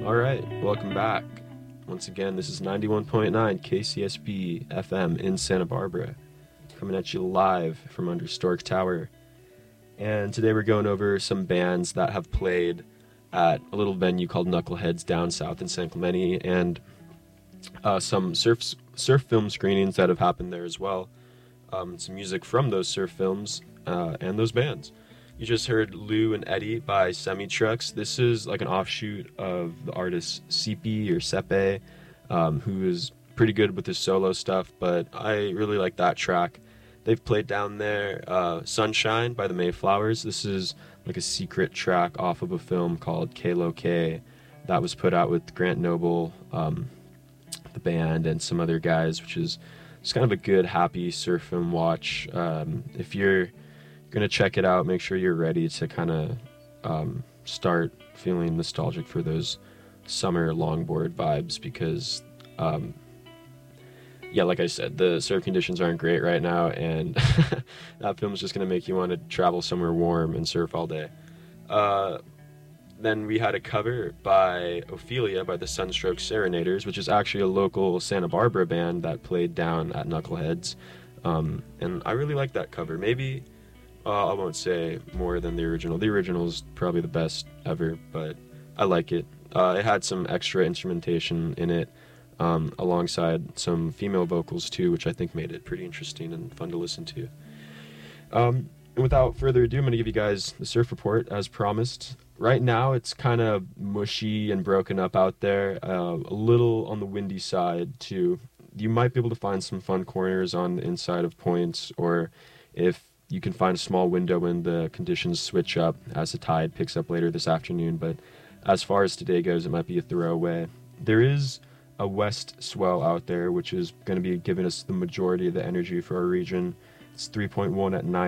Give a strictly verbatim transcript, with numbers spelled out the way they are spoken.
All right, welcome back. Once again, this is ninety-one point nine K C S B F M in Santa Barbara, coming at you live from under Stork Tower. And today we're going over some bands that have played at a little venue called Knuckleheads down south in San Clemente, and uh, some surf surf film screenings that have happened there as well. Um, some music from those surf films uh, and those bands. You just heard Lou and Eddie by Semi Trucks. This is like an offshoot of the artist Sepe or Sepe, um, who is pretty good with his solo stuff, but I really like that track. They've played down there uh, Sunshine by the Mayflowers. This is like a secret track off of a film called Kalo K that was put out with Grant Noble, um, the band, and some other guys, which is just kind of a good, happy surf film watch. Um, if you're going to check it out, make sure you're ready to kind of um, start feeling nostalgic for those summer longboard vibes because, um, yeah, like I said, the surf conditions aren't great right now, and that film is just going to make you want to travel somewhere warm and surf all day. Uh, then we had a cover by Ophelia by the Sunstroke Serenaders, which is actually a local Santa Barbara band that played down at Knuckleheads, um, and I really like that cover. Maybe Uh, I won't say more than the original. The original is probably the best ever, but I like it. Uh, it had some extra instrumentation in it, um, alongside some female vocals too, which I think made it pretty interesting and fun to listen to. Um, and without further ado, I'm going to give you guys the surf report as promised. Right now, it's kind of mushy and broken up out there, uh, a little on the windy side too. You might be able to find some fun corners on the inside of points, or if you can find a small window when the conditions switch up as the tide picks up later this afternoon, but as far as today goes, it might be a throwaway. There is a west swell out there, which is going to be giving us the majority of the energy for our region. It's three point one at nine.